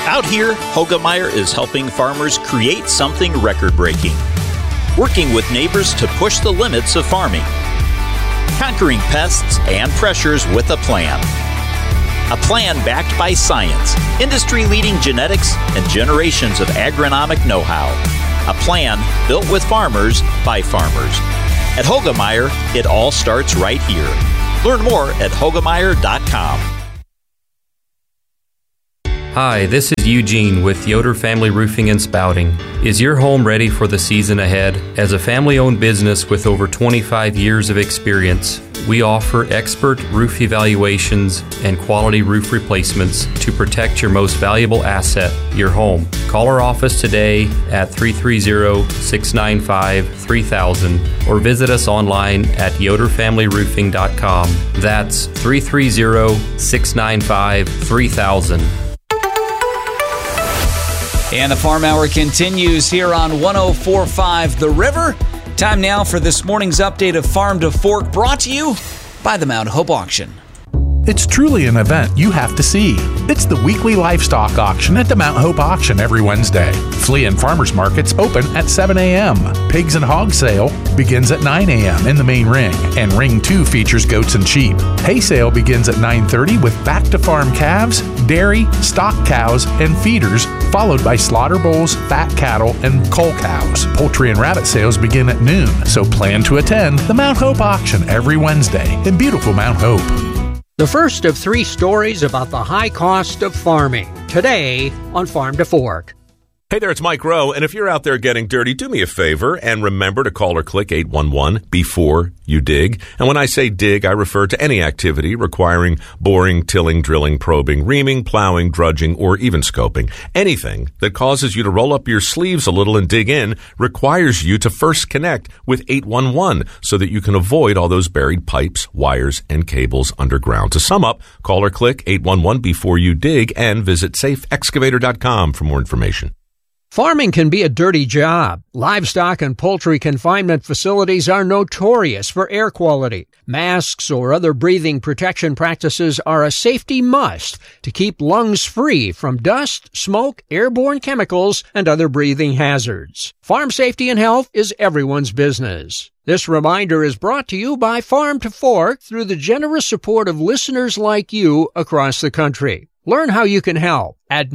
Out here, Hoegemeyer is helping farmers create something record-breaking, working with neighbors to push the limits of farming, conquering pests and pressures with a plan. A plan backed by science, industry-leading genetics, and generations of agronomic know-how. A plan built with farmers by farmers. At Hoegemeyer, it all starts right here. Learn more at Hoegemeyer.com. Hi, this is Eugene with Yoder Family Roofing and Spouting. Is your home ready for the season ahead? As a family-owned business with over 25 years of experience, we offer expert roof evaluations and quality roof replacements to protect your most valuable asset, your home. Call our office today at 330-695-3000 or visit us online at yoderfamilyroofing.com. That's 330-695-3000. And the Farm Hour continues here on 104.5 The River. Time now for this morning's update of Farm to Fork, brought to you by the Mount Hope Auction. It's truly an event you have to see. It's the weekly livestock auction at the Mount Hope Auction every Wednesday. Flea and farmers markets open at 7 a.m. Pigs and hog sale begins at 9 a.m. in the main ring, and Ring 2 features goats and sheep. Hay sale begins at 9:30 with back-to-farm calves, dairy, stock cows, and feeders, followed by slaughter bulls, fat cattle, and cull cows. Poultry and rabbit sales begin at noon, so plan to attend the Mount Hope Auction every Wednesday in beautiful Mount Hope. The first of 3 stories about the high cost of farming, today on Farm to Fork. Hey there, it's Mike Rowe, and if you're out there getting dirty, do me a favor and remember to call or click 811 before you dig. And when I say dig, I refer to any activity requiring boring, tilling, drilling, probing, reaming, plowing, drudging, or even scoping. Anything that causes you to roll up your sleeves a little and dig in requires you to first connect with 811 so that you can avoid all those buried pipes, wires, and cables underground. To sum up, call or click 811 before you dig and visit safeexcavator.com for more information. Farming can be a dirty job. Livestock and poultry confinement facilities are notorious for air quality. Masks or other breathing protection practices are a safety must to keep lungs free from dust, smoke, airborne chemicals, and other breathing hazards. Farm safety and health is everyone's business. This reminder is brought to you by Farm to Fork through the generous support of listeners like you across the country. Learn how you can help at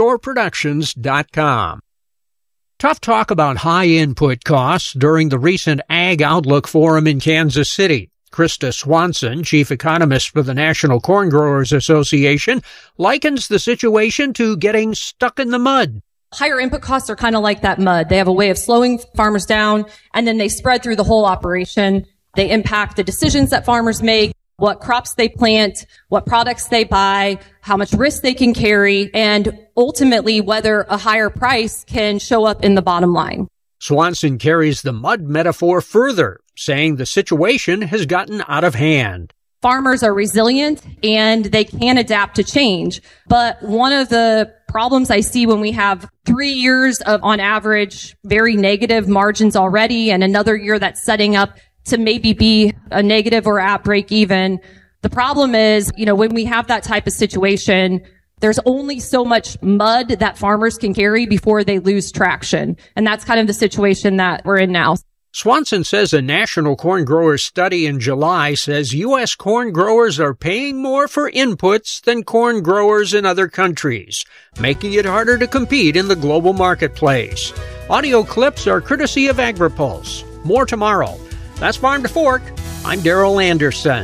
NorthshoreProductions.com. Tough talk about high input costs during the recent Ag Outlook Forum in Kansas City. Krista Swanson, chief economist for the National Corn Growers Association, likens the situation to getting stuck in the mud. Higher input costs are kind of like that mud. They have a way of slowing farmers down, and then they spread through the whole operation. They impact the decisions that farmers make, what crops they plant, what products they buy, how much risk they can carry, and ultimately whether a higher price can show up in the bottom line. Swanson carries the mud metaphor further, saying the situation has gotten out of hand. Farmers are resilient and they can adapt to change. But one of the problems I see when we have 3 years of, on average, very negative margins already, and another year that's setting up to maybe be a negative or at break even. The problem is, when we have that type of situation, there's only so much mud that farmers can carry before they lose traction. And that's kind of the situation that we're in now. Swanson says a National Corn Growers study in July says U.S. corn growers are paying more for inputs than corn growers in other countries, making it harder to compete in the global marketplace. Audio clips are courtesy of AgriPulse. More tomorrow. That's Farm to Fork. I'm Darrell Anderson.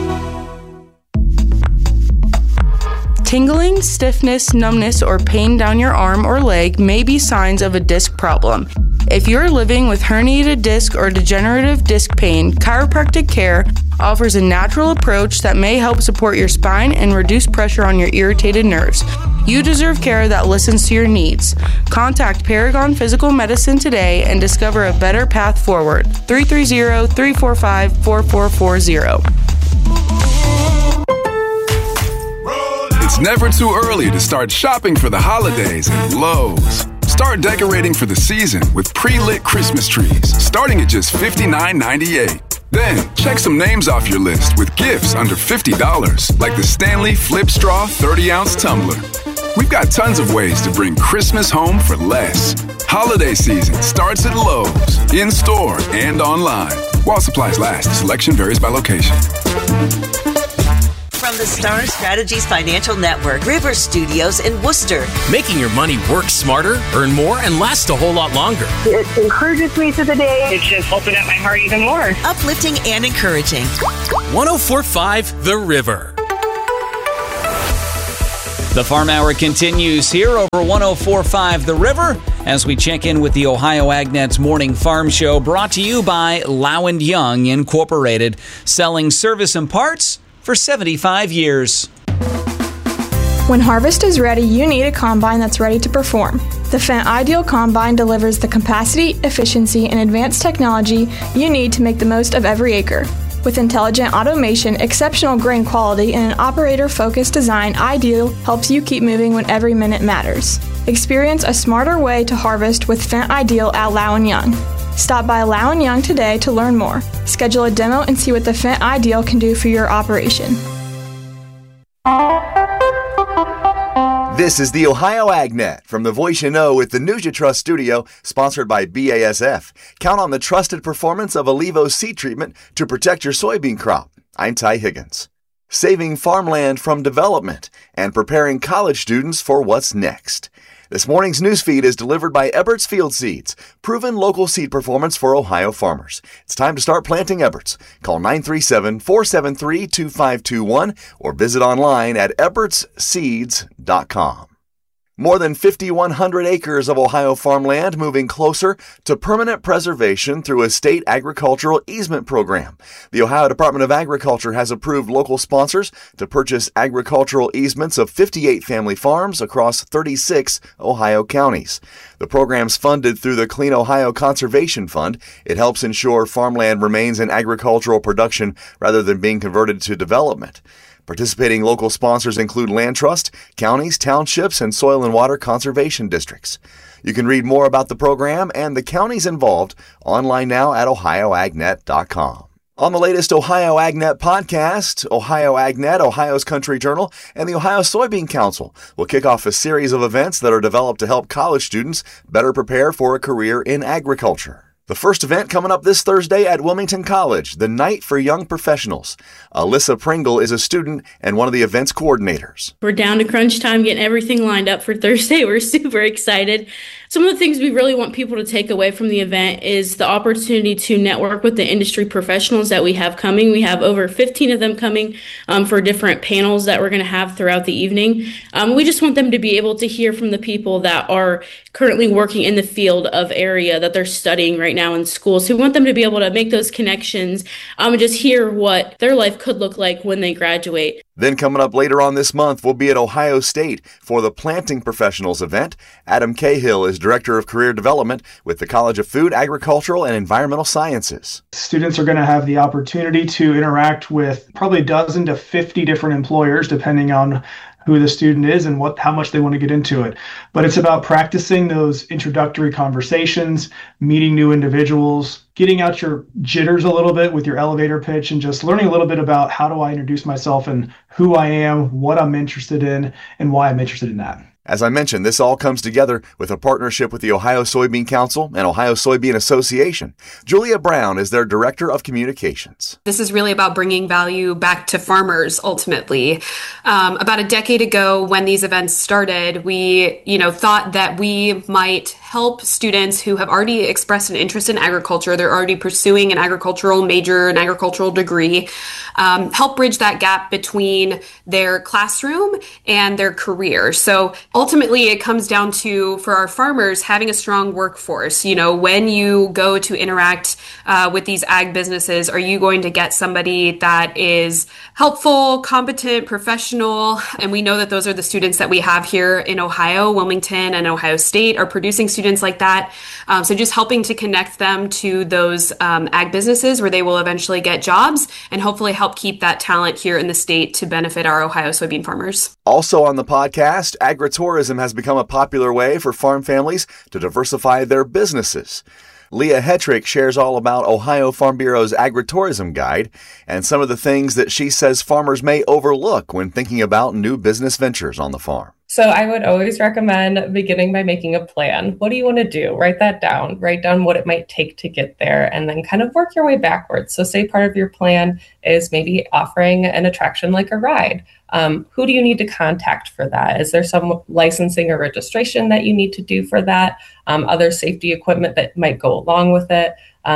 Tingling, stiffness, numbness, or pain down your arm or leg may be signs of a disc problem. If you're living with herniated disc or degenerative disc pain, chiropractic care offers a natural approach that may help support your spine and reduce pressure on your irritated nerves. You deserve care that listens to your needs. Contact Paragon Physical Medicine today and discover a better path forward. 330-345-4440. It's never too early to start shopping for the holidays at Lowe's. Start decorating for the season with pre-lit Christmas trees, starting at just $59.98. Then, check some names off your list with gifts under $50, like the Stanley Flip Straw 30-ounce tumbler. We've got tons of ways to bring Christmas home for less. Holiday season starts at Lowe's, in-store and online. While supplies last, selection varies by location. From the Star Strategies Financial Network, River Studios in Worcester. Making your money work smarter, earn more, and last a whole lot longer. It encourages me through the day. It's just opened up my heart even more. Uplifting and encouraging. 104.5 The River. The Farm Hour continues here over 104.5 The River as we check in with the Ohio AgNet's Morning Farm Show, brought to you by Low & Young Incorporated, selling service and parts for 75 years. When harvest is ready, you need a combine that's ready to perform. The Fendt Ideal Combine delivers the capacity, efficiency, and advanced technology you need to make the most of every acre. With intelligent automation, exceptional grain quality, and an operator-focused design, Ideal helps you keep moving when every minute matters. Experience a smarter way to harvest with Fendt Ideal at Low & Young. Stop by Low & Young today to learn more. Schedule a demo and see what the Fendt Ideal can do for your operation. This is the Ohio AgNet from the Voice You Know with the NutriTrust Studio, sponsored by BASF. Count on the trusted performance of Allevo seed treatment to protect your soybean crop. I'm Ty Higgins. Saving farmland from development and preparing college students for what's next. This morning's newsfeed is delivered by Ebert's Field Seeds, proven local seed performance for Ohio farmers. It's time to start planting Ebert's. Call 937-473-2521 or visit online at ebertsseeds.com. More than 5,100 acres of Ohio farmland moving closer to permanent preservation through a state agricultural easement program. The Ohio Department of Agriculture has approved local sponsors to purchase agricultural easements of 58 family farms across 36 Ohio counties. The program's funded through the Clean Ohio Conservation Fund. It helps ensure farmland remains in agricultural production rather than being converted to development. Participating local sponsors include Land Trust, counties, townships, and soil and water conservation districts. You can read more about the program and the counties involved online now at ohioagnet.com. On the latest Ohio AgNet podcast, Ohio AgNet, Ohio's Country Journal, and the Ohio Soybean Council will kick off a series of events that are developed to help college students better prepare for a career in agriculture. The first event coming up this Thursday at Wilmington College, the Night for Young Professionals. Alyssa Pringle is a student and one of the event's coordinators. We're down to crunch time, getting everything lined up for Thursday. We're super excited. Some of the things we really want people to take away from the event is the opportunity to network with the industry professionals that we have coming. We have over 15 of them coming for different panels that we're going to have throughout the evening. We just want them to be able to hear from the people that are currently working in the field of area that they're studying right now in school. So we want them to be able to make those connections and just hear what their life could look like when they graduate. Then coming up later on this month, we'll be at Ohio State for the Planting Professionals event. Adam Cahill is Director of Career Development with the College of Food, Agricultural, and Environmental Sciences. Students are going to have the opportunity to interact with probably a dozen to 50 different employers, depending on who the student is and how much they want to get into it. But it's about practicing those introductory conversations, meeting new individuals, getting out your jitters a little bit with your elevator pitch, and just learning a little bit about how do I introduce myself and who I am, what I'm interested in, and why I'm interested in that. As I mentioned, this all comes together with a partnership with the Ohio Soybean Council and Ohio Soybean Association. Julia Brown is their Director of Communications. This is really about bringing value back to farmers, ultimately. About a decade ago, when these events started, we, thought that we might help students who have already expressed an interest in agriculture. They're already pursuing an agricultural major, an agricultural degree, help bridge that gap between their classroom and their career. So ultimately, it comes down to, for our farmers, having a strong workforce. When you go to interact with these ag businesses, are you going to get somebody that is helpful, competent, professional? And we know that those are the students that we have here in Ohio. Wilmington and Ohio State are producing students like that. So just helping to connect them to those ag businesses where they will eventually get jobs and hopefully help keep that talent here in the state to benefit our Ohio soybean farmers. Also on the podcast, agritourism has become a popular way for farm families to diversify their businesses. Leah Hetrick shares all about Ohio Farm Bureau's agritourism guide and some of the things that she says farmers may overlook when thinking about new business ventures on the farm. So I would always recommend beginning by making a plan. What do you want to do? Write that down. Write down what it might take to get there, and then kind of work your way backwards. So say part of your plan is maybe offering an attraction like a ride. Who do you need to contact for that? Is there some licensing or registration that you need to do for that? Other safety equipment that might go along with it?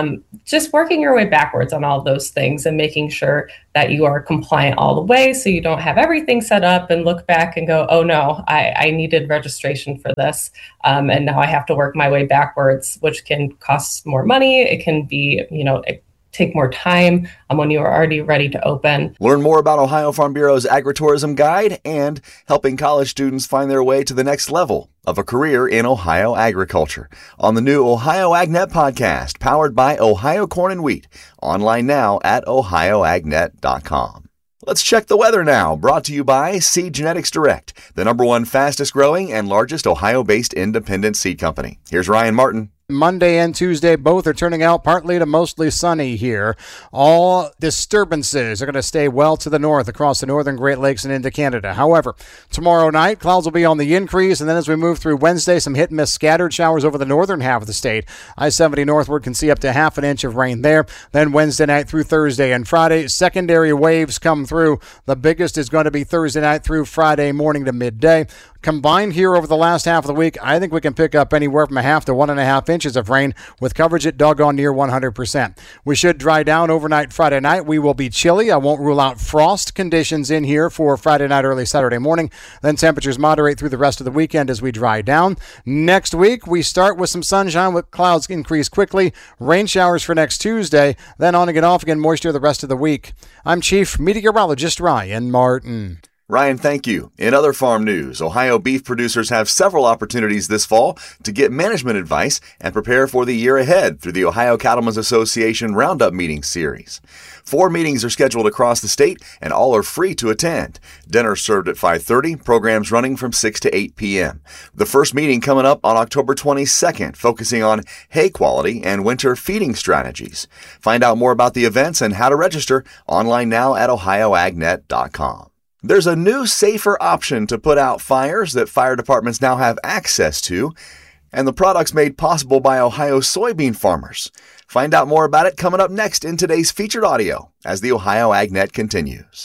Just working your way backwards on all of those things and making sure that you are compliant all the way, so you don't have everything set up and look back and go, oh no, I needed registration for this, and now I have to work my way backwards, which can cost more money. It can be, take more time when you are already ready to open. Learn more about Ohio Farm Bureau's Agritourism Guide and helping college students find their way to the next level of a career in Ohio agriculture on the new Ohio AgNet podcast, powered by Ohio Corn and Wheat. Online now at ohioagnet.com. Let's check the weather now, brought to you by Seed Genetics Direct, the #1 fastest growing and largest Ohio-based independent seed company. Here's Ryan Martin. Monday and Tuesday both are turning out partly to mostly sunny here. All disturbances are going to stay well to the north across the northern Great Lakes and into Canada. However, tomorrow night, clouds will be on the increase, and then as we move through Wednesday, some hit-and-miss scattered showers over the northern half of the state. I-70 northward can see up to half an inch of rain there. Then Wednesday night through Thursday and Friday, secondary waves come through. The biggest is going to be Thursday night through Friday morning to midday. Combined here over the last half of the week, I think we can pick up anywhere from 1/2 to 1.5 inches of rain with coverage at doggone near 100%. We should dry down overnight Friday night. We will be chilly. I won't rule out frost conditions in here for Friday night, early Saturday morning. Then temperatures moderate through the rest of the weekend as we dry down. Next week, we start with some sunshine with clouds increase quickly. Rain showers for next Tuesday. Then on again, off again, moisture the rest of the week. I'm Chief Meteorologist Ryan Martin. Ryan, thank you. In other farm news, Ohio beef producers have several opportunities this fall to get management advice and prepare for the year ahead through the Ohio Cattlemen's Association Roundup Meeting Series. 4 meetings are scheduled across the state, and all are free to attend. Dinner served at 5:30, programs running from 6 to 8 p.m. The first meeting coming up on October 22nd, focusing on hay quality and winter feeding strategies. Find out more about the events and how to register online now at ohioagnet.com. There's a new, safer option to put out fires that fire departments now have access to, and the product's made possible by Ohio soybean farmers. Find out more about it coming up next in today's featured audio as the Ohio AgNet continues.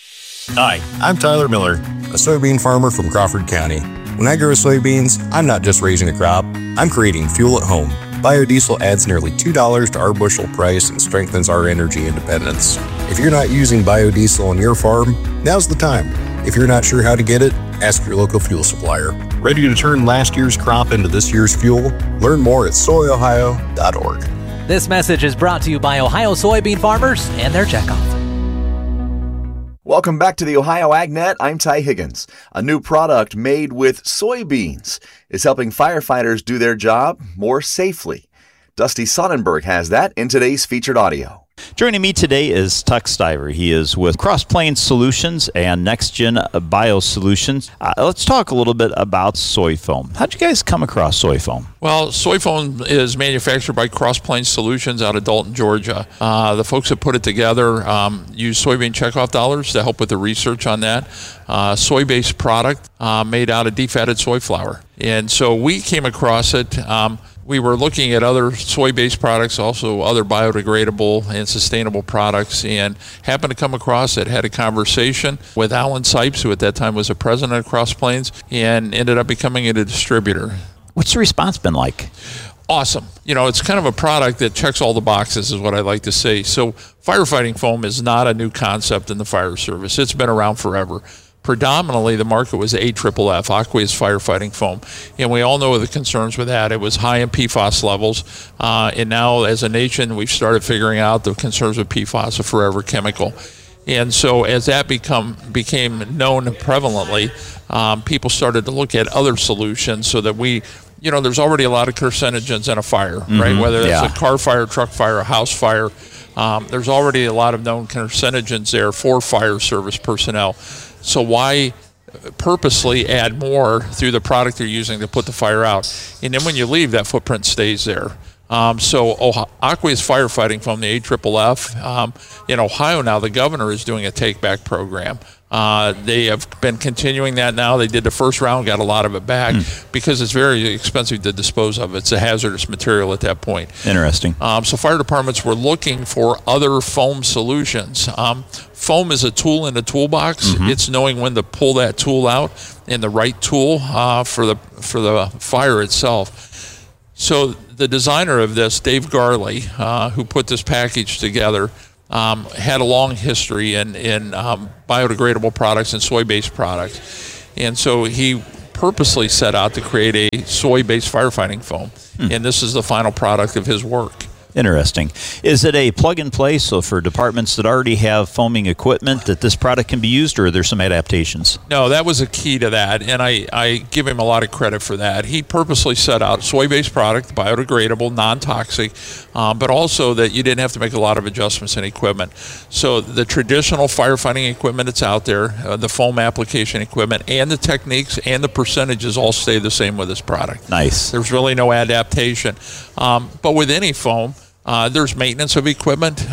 Hi, I'm Tyler Miller, a soybean farmer from Crawford County. When I grow soybeans, I'm not just raising a crop, I'm creating fuel at home. Biodiesel adds nearly $2 to our bushel price and strengthens our energy independence. If you're not using biodiesel on your farm, now's the time. If you're not sure how to get it, ask your local fuel supplier. Ready to turn last year's crop into this year's fuel? Learn more at soyohio.org. This message is brought to you by Ohio soybean farmers and their checkoff. Welcome back to the Ohio AgNet. I'm Ty Higgins. A new product made with soybeans is helping firefighters do their job more safely. Dusty Sonnenberg has that in today's featured audio. Joining me today is Tuck Stiver. He is with Cross Plains Solutions and NextGen Biosolutions. Let's talk a little bit about soy foam. How'd you guys come across soy foam? Well, soy foam is manufactured by Cross Plains Solutions out of Dalton, Georgia. The folks that put it together use soybean checkoff dollars to help with the research on that. Soy-based product made out of defatted soy flour. And so we came across it. We were looking at other soy-based products, also other biodegradable and sustainable products, and happened to come across it. Had a conversation with Alan Sipes, who at that time was the president of Cross Plains, and ended up becoming a distributor. What's the response been like? Awesome. It's kind of a product that checks all the boxes, is what I like to say. So firefighting foam is not a new concept in the fire service. It's been around forever. Predominantly, the market was AFFF, aqueous firefighting foam. And we all know the concerns with that. It was high in PFAS levels. And now, as a nation, we've started figuring out the concerns with PFAS, a forever chemical. And so as that became known prevalently, people started to look at other solutions so that there's already a lot of carcinogens in a fire, right? Whether it's a car fire, truck fire, a house fire. There's already a lot of known carcinogens there for fire service personnel. So why purposely add more through the product you're using to put the fire out? And then when you leave, that footprint stays there. So aqueous firefighting foam, the AFFF, in Ohio now, the governor is doing a take-back program. They have been continuing that now. They did the first round, got a lot of it back because it's very expensive to dispose of. It's a hazardous material at that point. Interesting. So fire departments were looking for other foam solutions. Foam is a tool in the toolbox. It's knowing when to pull that tool out and the right tool for the fire itself. So the designer of this, Dave Garley, who put this package together, had a long history in biodegradable products and soy-based products. And so he purposely set out to create a soy-based firefighting foam. And this is the final product of his work. Interesting. Is it a plug-and-play, so for departments that already have foaming equipment that this product can be used, or are there some adaptations? No, that was a key to that, and I give him a lot of credit for that. He purposely set out soy-based product, biodegradable, non-toxic, but also that you didn't have to make a lot of adjustments in equipment. So the traditional firefighting equipment that's out there, the foam application equipment, and the techniques and the percentages all stay the same with this product. Nice. There's really no adaptation. But with any foam, there's maintenance of equipment.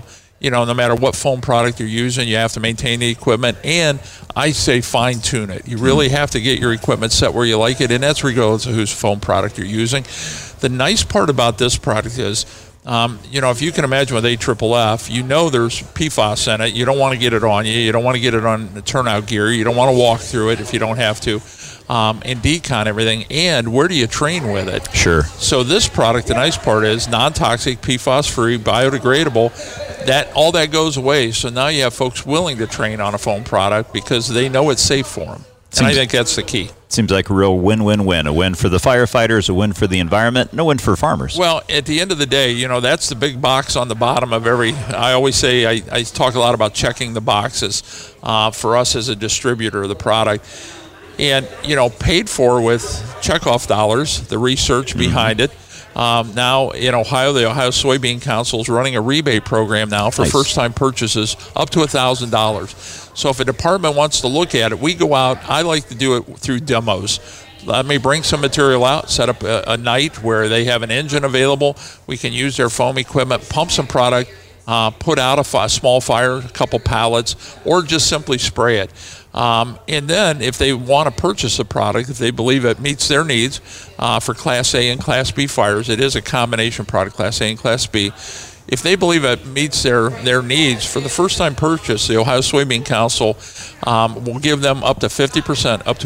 No matter what foam product you're using, you have to maintain the equipment. And I say fine-tune it. You really have to get your equipment set where you like it, and that's regardless of whose foam product you're using. The nice part about this product is, if you can imagine with AFFF, there's PFAS in it. You don't want to get it on you. You don't want to get it on the turnout gear. You don't want to walk through it if you don't have to. And decon everything, and where do you train with it? Sure. So this product, the nice part is non-toxic, PFAS-free, biodegradable. All that goes away. So now you have folks willing to train on a foam product because they know it's safe for them. And I think that's the key. Seems like a real win-win-win. A win for the firefighters, a win for the environment, and a win for farmers. Well, at the end of the day, that's the big box on the bottom of every. I always say I talk a lot about checking the boxes for us as a distributor of the product. And, paid for with checkoff dollars, the research behind it. Now, in Ohio, the Ohio Soybean Council is running a rebate program now for first-time purchases up to $1,000. So if a department wants to look at it, we go out. I like to do it through demos. Let me bring some material out, set up a night where they have an engine available. We can use their foam equipment, pump some product, put out a small fire, a couple pallets, or just simply spray it. And then if they want to purchase a product, if they believe it meets their needs for Class A and Class B fires, it is a combination product, Class A and Class B. If they believe it meets their needs, for the first-time purchase, the Ohio Soybean Council will give them up to 50%, up to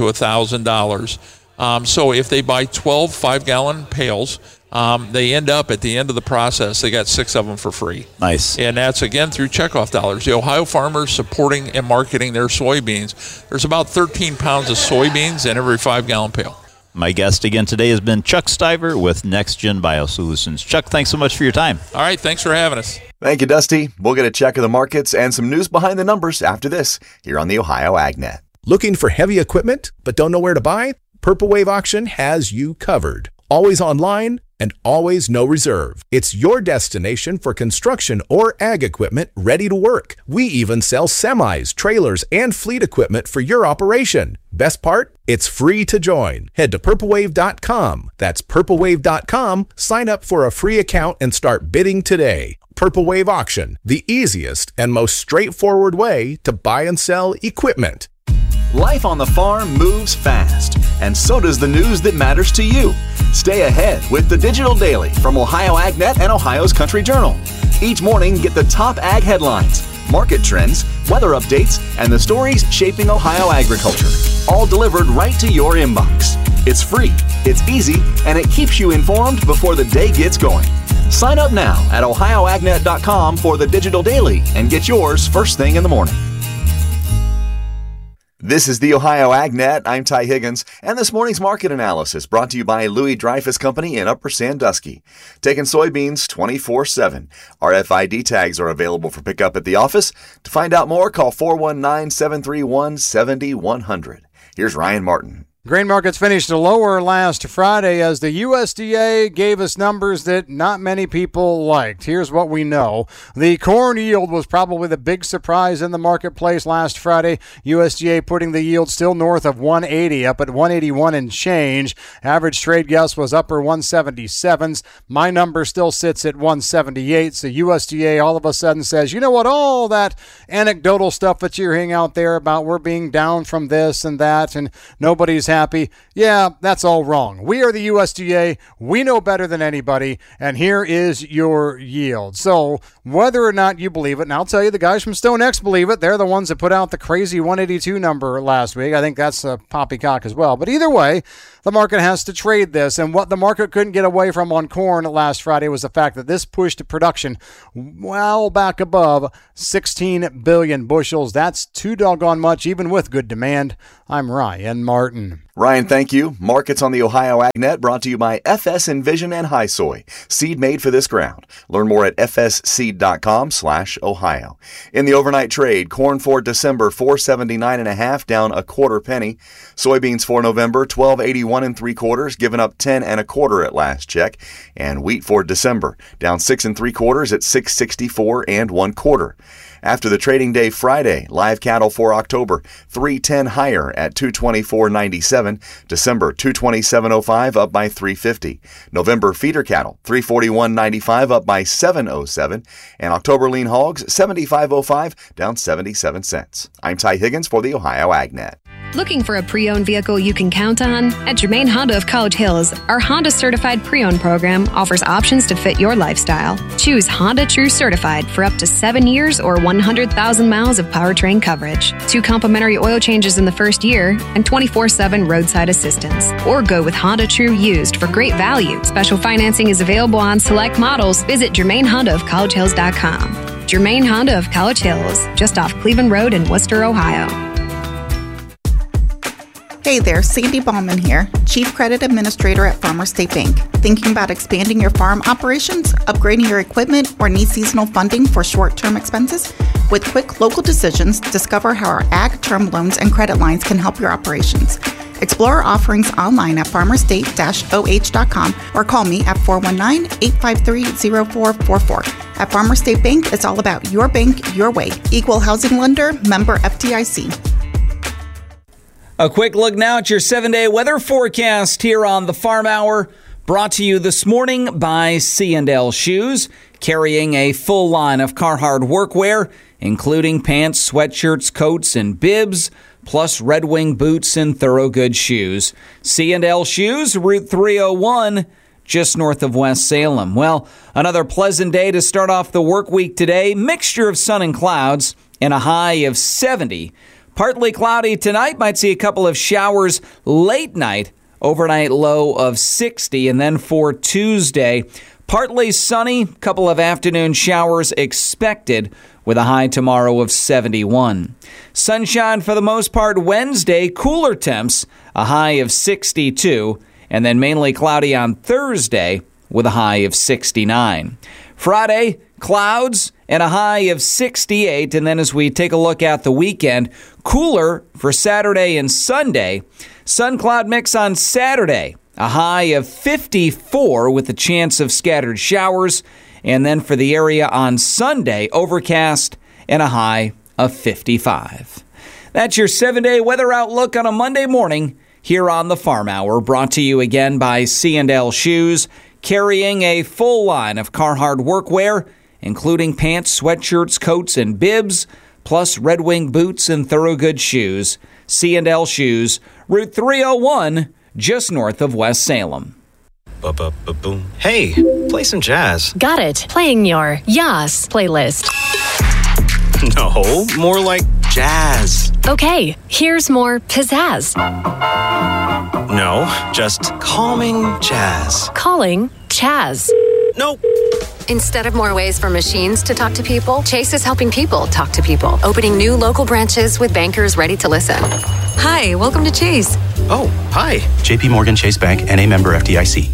$1,000. So if they buy 12 5-gallon pails, they end up at the end of the process, they got 6 of them for free. Nice. And that's, again, through checkoff dollars. The Ohio farmers supporting and marketing their soybeans. There's about 13 pounds of soybeans in every 5-gallon pail. My guest again today has been Chuck Stiver with Next Gen Biosolutions. Chuck, thanks so much for your time. All right, thanks for having us. Thank you, Dusty. We'll get a check of the markets and some news behind the numbers after this here on the Ohio AgNet. Looking for heavy equipment but don't know where to buy? Purple Wave Auction has you covered. Always online and always no reserve. It's your destination for construction or ag equipment ready to work. We even sell semis, trailers, and fleet equipment for your operation. Best part? It's free to join. Head to purplewave.com. That's purplewave.com. Sign up for a free account and start bidding today. Purple Wave Auction, the easiest and most straightforward way to buy and sell equipment. Life on the farm moves fast, and so does the news that matters to you. Stay ahead with the Digital Daily from Ohio AgNet and Ohio's Country Journal. Each morning, get the top ag headlines, market trends, weather updates, and the stories shaping Ohio agriculture, all delivered right to your inbox. It's free, it's easy, and it keeps you informed before the day gets going. Sign up now at ohioagnet.com for the Digital Daily and get yours first thing in the morning. This is the Ohio AgNet. I'm Ty Higgins, and this morning's market analysis brought to you by Louis Dreyfus Company in Upper Sandusky. Taking soybeans 24/7. RFID tags are available for pickup at the office. To find out more, call 419-731-7100. Here's Ryan Martin. Grain markets finished lower last Friday as the USDA gave us numbers that not many people liked. Here's what we know. The corn yield was probably the big surprise in the marketplace last Friday. USDA putting the yield still north of 180, up at 181 and change. Average trade guess was upper 177s. My number still sits at 178. So USDA all of a sudden says, you know what, all that anecdotal stuff that you're hearing out there about we're being down from this and that and nobody's happy. Yeah, that's all wrong. We are the USDA. We know better than anybody, and here is your yield. So whether or not you believe it, and I'll tell you the guys from StoneX believe it. They're the ones that put out the crazy 182 number last week. I think that's a poppycock as well. But either way, the market has to trade this, and what the market couldn't get away from on corn last Friday was the fact that this pushed production well back above 16 billion bushels. That's too doggone much, even with good demand. I'm Ryan Martin. Ryan, thank you. Markets on the Ohio AgNet brought to you by FS Envision and High Soy, seed made for this ground. Learn more at fsseed.com/Ohio. In the overnight trade, corn for December $4.79.5, down a quarter penny. Soybeans for November $12.81 3/4, giving up 10 1/4 at last check. And wheat for December down 6 3/4 at $6.64 1/4. After the trading day Friday, live cattle for October $3.10 higher at $224.97. December $227.05 up by $3.50. November feeder cattle $341.95 up by $7.07, and October lean hogs $75.05 down 77 cents. I'm Ty Higgins for the Ohio AgNet. Looking for a pre-owned vehicle you can count on? At Germain Honda of College Hills, our Honda Certified Pre-Owned program offers options to fit your lifestyle. Choose Honda True Certified for up to 7 years or 100,000 miles of powertrain coverage, 2 complimentary oil changes in the first year, and 24/7 roadside assistance. Or go with Honda True Used for great value. Special financing is available on select models. Visit GermainHondaofCollegeHills.com. Germain Honda of College Hills, just off Cleveland Road in Worcester, Ohio. Hey there, Sandy Ballman here, Chief Credit Administrator at Farmers State Bank. Thinking about expanding your farm operations, upgrading your equipment, or need seasonal funding for short-term expenses? With quick local decisions, discover how our ag term loans and credit lines can help your operations. Explore our offerings online at farmerstate-oh.com or call me at 419-853-0444. At Farmers State Bank, it's all about your bank, your way. Equal housing lender, member FDIC. A quick look now at your 7-day weather forecast here on the Farm Hour, brought to you this morning by C&L Shoes, carrying a full line of Carhartt workwear, including pants, sweatshirts, coats, and bibs, plus Red Wing boots and Thorogood shoes. C&L Shoes, Route 301, just north of West Salem. Well, another pleasant day to start off the work week today. Mixture of sun and clouds and a high of 70. Partly cloudy tonight, might see a couple of showers late night, overnight low of 60. And then for Tuesday, partly sunny, couple of afternoon showers expected with a high tomorrow of 71. Sunshine for the most part Wednesday, cooler temps, a high of 62. And then mainly cloudy on Thursday with a high of 69. Friday, clouds and a high of 68. And then as we take a look at the weekend, cooler for Saturday and Sunday. Sun cloud mix on Saturday, a high of 54 with a chance of scattered showers. And then for the area on Sunday, overcast and a high of 55. That's your 7-day weather outlook on a Monday morning here on the Farm Hour, brought to you again by C&L Shoes, carrying a full line of Carhartt workwear, including pants, sweatshirts, coats, and bibs, plus Red Wing boots and Thorogood shoes. C&L Shoes, Route 301, just north of West Salem. Ba-ba-ba-boom. Hey, play some jazz. Got it. Playing your Yas playlist. No, more like jazz. Okay, here's more pizzazz. No, just calming jazz. Calling Chaz. Nope. Instead of more ways for machines to talk to people, Chase is helping people talk to people, opening new local branches with bankers ready to listen. Hi, welcome to Chase. Oh, hi. JP Morgan Chase Bank, N.A. member FDIC.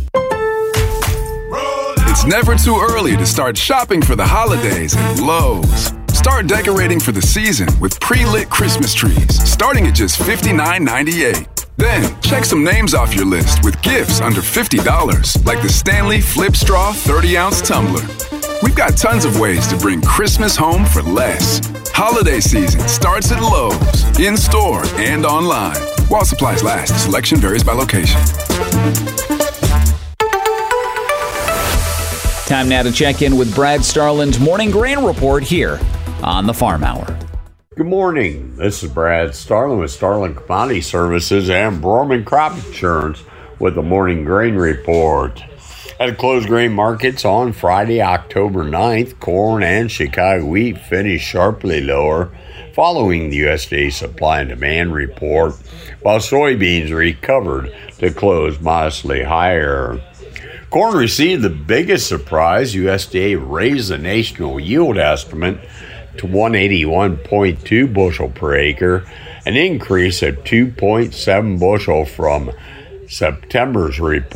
It's never too early to start shopping for the holidays at Lowe's. Start decorating for the season with pre-lit Christmas trees, starting at just $59.98. Then, Check some names off your list with gifts under $50, like the Stanley Flip Straw 30-ounce tumbler. We've got tons of ways to bring Christmas home for less. Holiday season starts at Lowe's, in-store and online. While supplies last, selection varies by location. Time now to check in with Brad Starland's Morning Grain Report here on the Farm Hour. Good morning. This is Brad Starland with Starland Commodity Services and Broerman Crop Insurance with the Morning Grain Report. At closed grain markets on Friday, October 9th, corn and Chicago wheat finished sharply lower following the USDA supply and demand report, while soybeans recovered to close modestly higher. Corn received the biggest surprise. USDA raised the national yield estimate to 181.2 bushel per acre, an increase of 2.7 bushel from September's report.